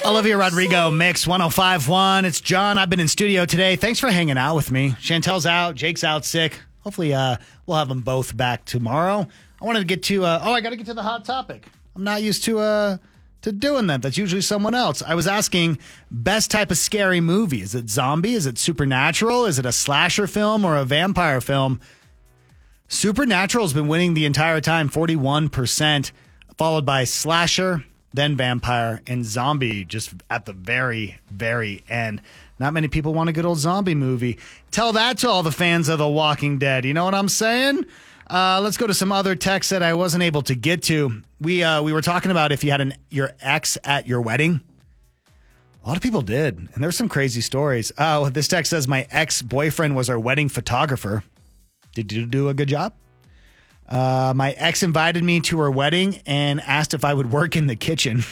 Olivia Rodrigo, Mix 105.1. It's John. I've been in studio today. Thanks for hanging out with me. Chantel's out. Jake's out sick. Hopefully we'll have them both back tomorrow. I wanted to get to, I got to get to the hot topic. I'm not used to doing that. That's usually someone else. I was asking best type of scary movie. Is it zombie? Is it supernatural? Is it a slasher film or a vampire film? Supernatural has been winning the entire time, 41%, followed by slasher, then vampire, and zombie just at the very, very end. Not many people want a good old zombie movie. Tell that to all the fans of The Walking Dead. You know what I'm saying? Let's go to some other texts that I wasn't able to get to. We were talking about if you had your ex at your wedding. A lot of people did, and there's some crazy stories. Oh, this text says my ex-boyfriend was our wedding photographer. Did you do a good job? My ex invited me to her wedding and asked if I would work in the kitchen.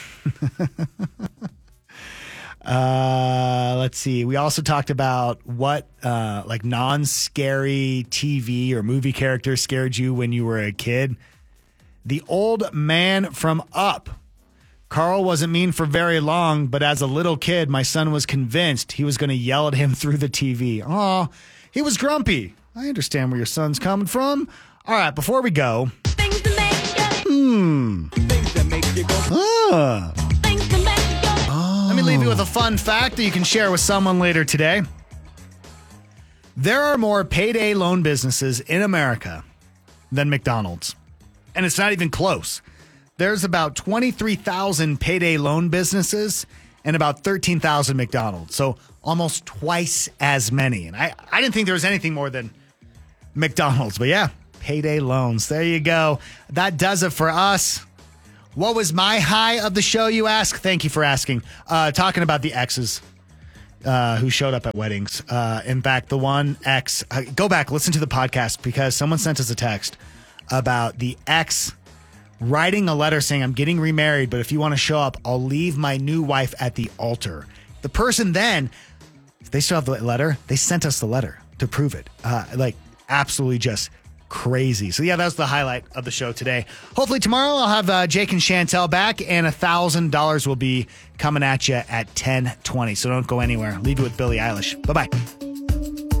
Let's see. We also talked about what like non-scary TV or movie character scared you when you were a kid. The old man from Up. Carl wasn't mean for very long, but as a little kid, my son was convinced he was going to yell at him through the TV. Oh, he was grumpy. I understand where your son's coming from. All right, before we go. Things that make you. Things that make you go. Things that make you go. Let me leave you with a fun fact that you can share with someone later today. There are more payday loan businesses in America than McDonald's. And it's not even close. There's about 23,000 payday loan businesses and about 13,000 McDonald's. So almost twice as many. And I didn't think there was anything more than McDonald's. But yeah, payday loans. There you go. That does it for us. What was my high of the show, you ask? Thank you for asking. Talking about the exes who showed up at weddings. In fact, the one ex, go back, listen to the podcast because someone sent us a text about the ex writing a letter saying, I'm getting remarried, but if you want to show up, I'll leave my new wife at the altar. The person then, they still have the letter. They sent us the letter to prove it. Like absolutely just crazy. So yeah, that was the highlight of the show today. Hopefully tomorrow I'll have Jake and Chantel back and $1,000 will be coming at you at 10:20. So don't go anywhere. Leave you with Billie Eilish. Bye-bye.